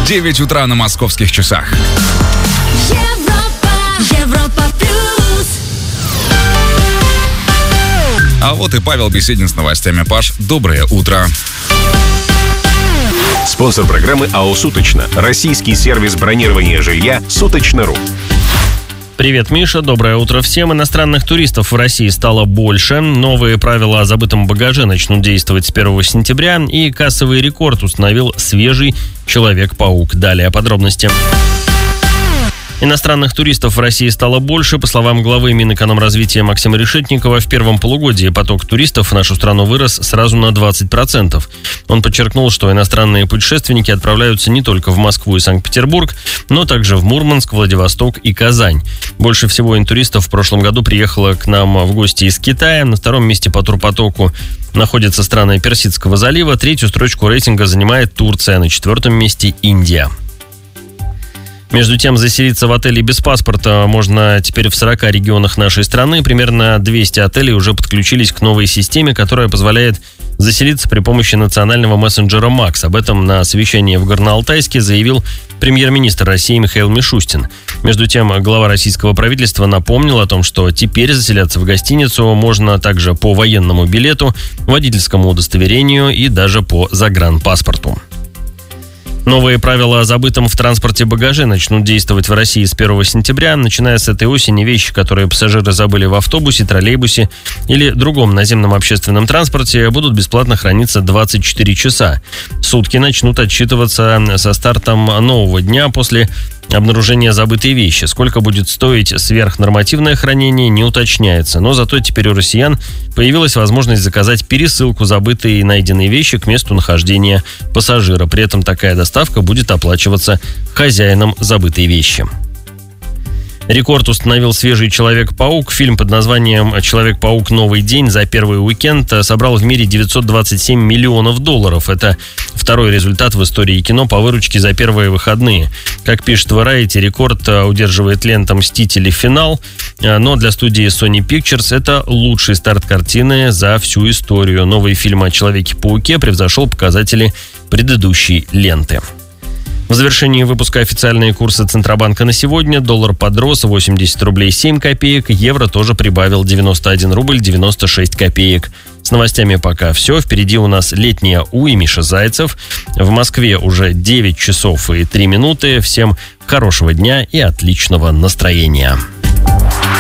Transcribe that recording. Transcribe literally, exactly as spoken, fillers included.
девять утра на московских часах. Европа, Европа плюс. А вот и Павел Беседин с новостями. Паш, доброе утро. Спонсор программы АО «Суточно». Российский сервис бронирования жилья «Суточно.ру». Привет, Миша. Доброе утро всем. Иностранных туристов в России стало больше. Новые правила о забытом багаже начнут действовать с первого сентября. И кассовый рекорд установил свежий Человек-паук. Далее подробности. Иностранных туристов в России стало больше. По словам главы Минэкономразвития Максима Решетникова, в первом полугодии поток туристов в нашу страну вырос сразу на двадцать процентов. Он подчеркнул, что иностранные путешественники отправляются не только в Москву и Санкт-Петербург, но также в Мурманск, Владивосток и Казань. Больше всего интуристов в прошлом году приехало к нам в гости из Китая. На втором месте по турпотоку находятся страны Персидского залива. Третью строчку рейтинга занимает Турция. На четвертом месте Индия. Между тем, заселиться в отеле без паспорта можно теперь в сорока регионах нашей страны. Примерно двести отелей уже подключились к новой системе, которая позволяет заселиться при помощи национального мессенджера Макс. Об этом на совещании в Горно-Алтайске заявил премьер-министр России Михаил Мишустин. Между тем, глава российского правительства напомнил о том, что теперь заселяться в гостиницу можно также по военному билету, водительскому удостоверению и даже по загранпаспорту. Новые правила о забытом в транспорте багаже начнут действовать в России с первого сентября. Начиная с этой осени вещи, которые пассажиры забыли в автобусе, троллейбусе или другом наземном общественном транспорте, будут бесплатно храниться двадцать четыре часа. Сутки начнут отсчитываться со стартом нового дня после обнаружения забытой вещи. Сколько будет стоить сверхнормативное хранение, не уточняется. Но зато теперь у россиян появилась возможность заказать пересылку забытой и найденной вещи к месту нахождения пассажира. При этом такая доставка будет оплачиваться хозяином забытой вещи. Рекорд установил свежий Человек-паук. Фильм под названием «Человек-паук. Новый день» за первый уикенд собрал в мире девятьсот двадцать семь миллионов долларов. Это второй результат в истории кино по выручке за первые выходные. Как пишет Variety, рекорд удерживает лента «Мстители. Финал». Но для студии Sony Pictures это лучший старт картины за всю историю. Новый фильм о Человеке-пауке превзошел показатели предыдущей ленты. В завершении выпуска официальные курсы Центробанка на сегодня. Доллар подрос восемьдесят рублей семь копеек, евро тоже прибавил девяносто один рубль девяносто шесть копеек. С новостями пока все. Впереди у нас летняя У и Миша Зайцев. В Москве уже девять часов и три минуты. Всем хорошего дня и отличного настроения.